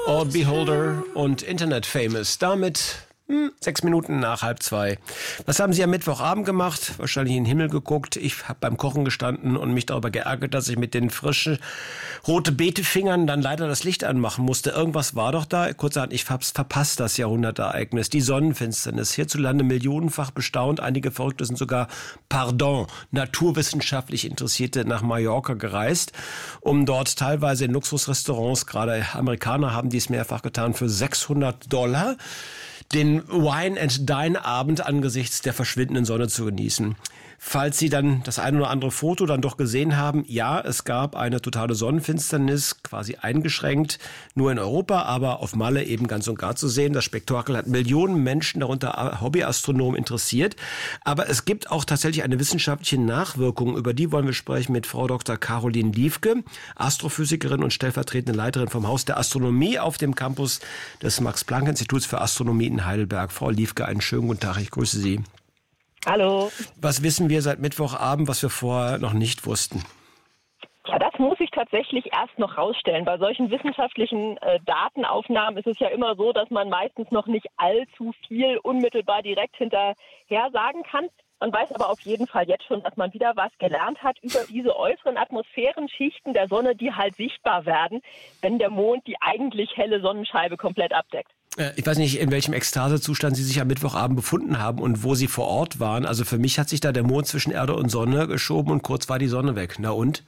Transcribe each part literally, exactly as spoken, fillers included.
All Beholder und Internet Famous. Damit hm, sechs Minuten nach halb zwei. Was haben Sie am Mittwochabend gemacht? Wahrscheinlich in den Himmel geguckt. Ich habe beim Kochen gestanden und mich darüber geärgert, dass ich mit den frischen rote Beete-Fingern dann leider das Licht anmachen musste. Irgendwas war doch da. Kurzerhand, ich hab's verpasst, das Jahrhundertereignis. Die Sonnenfinsternis. Hierzulande millionenfach bestaunt. Einige Verrückte sind sogar, pardon, naturwissenschaftlich Interessierte nach Mallorca gereist, um dort teilweise in Luxusrestaurants, gerade Amerikaner haben dies mehrfach getan, für sechshundert Dollar den Wine and Dine Abend angesichts der verschwindenden Sonne zu genießen. Falls Sie dann das ein oder andere Foto dann doch gesehen haben, ja, es gab eine totale Sonnenfinsternis, quasi eingeschränkt, nur in Europa, aber auf Malle eben ganz und gar zu sehen. Das Spektakel hat Millionen Menschen, darunter Hobbyastronomen, interessiert. Aber es gibt auch tatsächlich eine wissenschaftliche Nachwirkung, über die wollen wir sprechen mit Frau Doktor Caroline Liefke, Astrophysikerin und stellvertretende Leiterin vom Haus der Astronomie auf dem Campus des Max-Planck-Instituts für Astronomie in Heidelberg. Frau Liefke, einen schönen guten Tag, ich grüße Sie. Hallo. Was wissen wir seit Mittwochabend, was wir vorher noch nicht wussten? Ja, das muss ich tatsächlich erst noch rausstellen. Bei solchen wissenschaftlichen äh, Datenaufnahmen ist es ja immer so, dass man meistens noch nicht allzu viel unmittelbar direkt hinterher sagen kann. Man weiß aber auf jeden Fall jetzt schon, dass man wieder was gelernt hat über diese äußeren Atmosphärenschichten der Sonne, die halt sichtbar werden, wenn der Mond die eigentlich helle Sonnenscheibe komplett abdeckt. Ich weiß nicht, in welchem Ekstasezustand Sie sich am Mittwochabend befunden haben und wo Sie vor Ort waren. Also für mich hat sich da der Mond zwischen Erde und Sonne geschoben und kurz war die Sonne weg. Na und?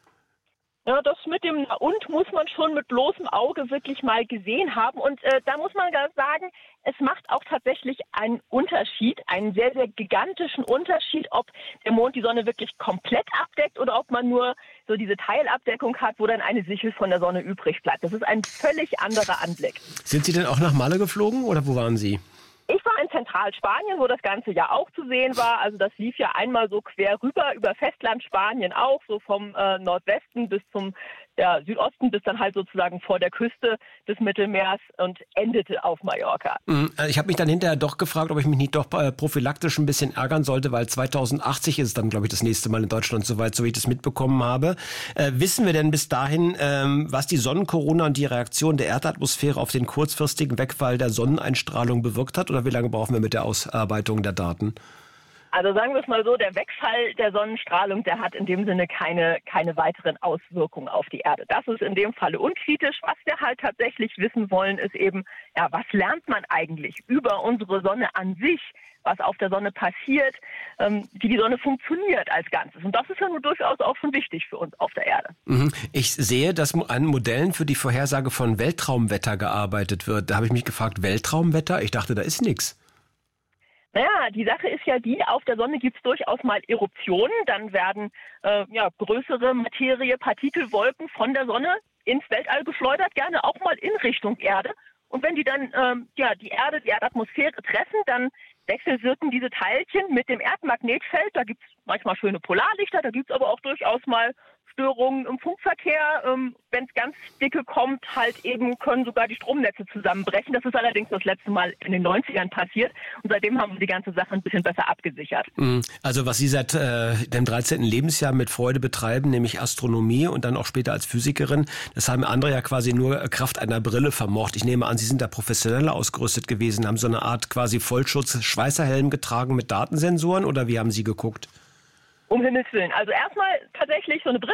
Ja, das mit dem Na und muss man schon mit bloßem Auge wirklich mal gesehen haben. Und äh, da muss man sagen, es macht auch tatsächlich einen Unterschied, einen sehr, sehr gigantischen Unterschied, ob der Mond die Sonne wirklich komplett abdeckt oder ob man nur so diese Teilabdeckung hat, wo dann eine Sichel von der Sonne übrig bleibt. Das ist ein völlig anderer Anblick. Sind Sie denn auch nach Malle geflogen oder wo waren Sie? Ich war in Zentralspanien, wo das ganze Jahr auch zu sehen war. Also das lief ja einmal so quer rüber über Festlandspanien auch, so vom äh, Nordwesten bis zum ja, Südosten, bis dann halt sozusagen vor der Küste des Mittelmeers und endete auf Mallorca. Ich habe mich dann hinterher doch gefragt, ob ich mich nicht doch äh, prophylaktisch ein bisschen ärgern sollte, weil zweitausendachtzig ist es dann, glaube ich, das nächste Mal in Deutschland soweit, so wie ich das mitbekommen habe. Äh, wissen wir denn bis dahin, ähm, was die Sonnenkorona und die Reaktion der Erdatmosphäre auf den kurzfristigen Wegfall der Sonneneinstrahlung bewirkt hat? Oder wie lange brauchen wir mit der Ausarbeitung der Daten? Also sagen wir es mal so, der Wegfall der Sonnenstrahlung, der hat in dem Sinne keine, keine weiteren Auswirkungen auf die Erde. Das ist in dem Falle unkritisch. Was wir halt tatsächlich wissen wollen, ist eben, ja, was lernt man eigentlich über unsere Sonne an sich, was auf der Sonne passiert, ähm, wie die Sonne funktioniert als Ganzes. Und das ist ja nun durchaus auch schon wichtig für uns auf der Erde. Ich sehe, dass an Modellen für die Vorhersage von Weltraumwetter gearbeitet wird. Da habe ich mich gefragt, Weltraumwetter? Ich dachte, da ist nichts. Naja, die Sache ist ja die, auf der Sonne gibt es durchaus mal Eruptionen, dann werden äh, ja, größere Materie, Partikelwolken von der Sonne ins Weltall geschleudert, gerne auch mal in Richtung Erde. Und wenn die dann ähm, ja, die Erde, die Erdatmosphäre treffen, dann wechselwirken diese Teilchen mit dem Erdmagnetfeld. Da gibt es manchmal schöne Polarlichter, da gibt es aber auch durchaus mal Störungen im Funkverkehr. Ähm, wenn es ganz dicke kommt, halt eben können sogar die Stromnetze zusammenbrechen. Das ist allerdings das letzte Mal in den neunzigern passiert. Und seitdem haben wir die ganze Sache ein bisschen besser abgesichert. Also was Sie seit äh, dem dreizehnten Lebensjahr mit Freude betreiben, nämlich Astronomie und dann auch später als Physikerin, das haben andere ja quasi nur Kraft einer Brille vermocht. Ich nehme an, Sie sind da professioneller ausgerüstet gewesen, haben so eine Art quasi Vollschutz-Schweißerhelm getragen mit Datensensoren oder wie haben Sie geguckt? Um Himmels Willen. Also erstmal tatsächlich so eine Brille